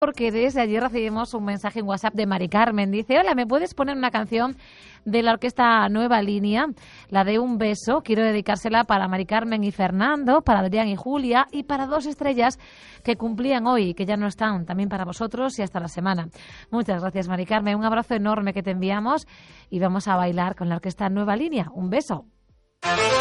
Porque desde ayer recibimos un mensaje en WhatsApp de Mari Carmen. Dice: hola, ¿me puedes poner una canción de la orquesta Nueva Línea? La de Un Beso. Quiero dedicársela para Mari Carmen y Fernando, para Adrián y Julia y para 2 estrellas que cumplían hoy, que ya no están. También para vosotros y hasta la semana. Muchas gracias, Mari Carmen. Un abrazo enorme que te enviamos y vamos a bailar con la orquesta Nueva Línea. Un beso.